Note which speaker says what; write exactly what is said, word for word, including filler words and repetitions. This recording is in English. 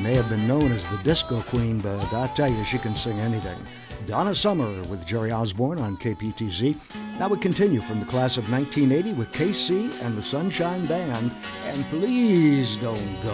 Speaker 1: may have been known as the Disco Queen, but I tell you, she can sing anything. Donna Summer with Jerry Osborne on K P T Z. Now we continue from the class of nineteen eighty with K C and the Sunshine Band, and Please Don't Go.